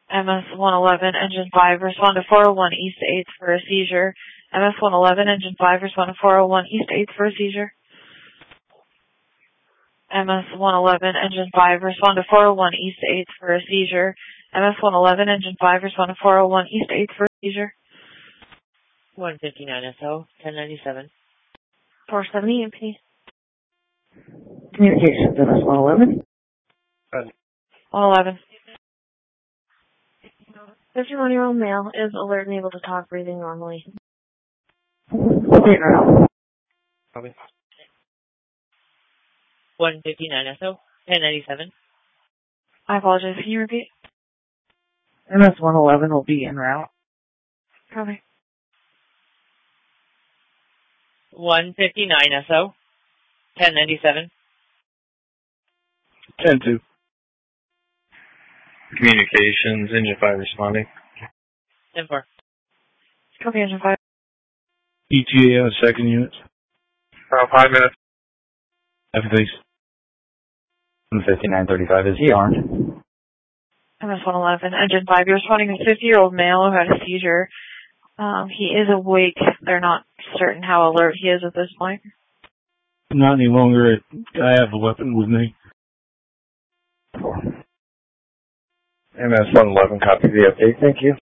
MS-111, Engine 5, respond to 401 East 8th for a seizure. MS-111, Engine 5, respond to 401 East 8th for a seizure. MS-111, Engine 5, respond to 401 East 8th for a seizure. MS-111, Engine 5, respond to 401 East 8th for a seizure. 159 SO, 1097. 470 MP. Communications, MS-111. 111. 51-year-old male is alert and able to talk, breathing normally. Okay, now. Copy. 159 SO, 1097. I apologize. Can you repeat? MS-111 will be en route. Copy. 159 SO, 1097. 10-2. Communications, Engine 5 responding. 10-4. Copy, Engine 5. ETA on second unit. 5 minutes. After these. 5935, is he armed? MS-111, Engine 5. You're responding to a 50-year-old male who had a seizure. He is awake. They're not certain how alert he is at this point. Not any longer. I have a weapon with me. MS-111, copy the update. Thank you.